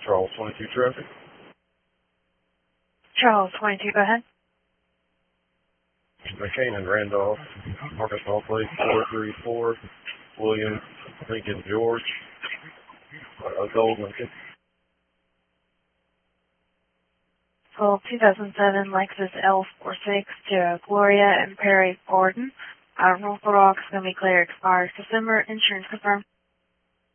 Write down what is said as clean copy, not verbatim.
Charles 22 traffic. Charles 22, go ahead. McCain and Randolph, Arkansas plate 434, William Lincoln George, Gold Lincoln. Gold 2007 Lexus L46 to Gloria and Perry Gordon. Roll for walk is going to be clear, expires December. Insurance confirmed.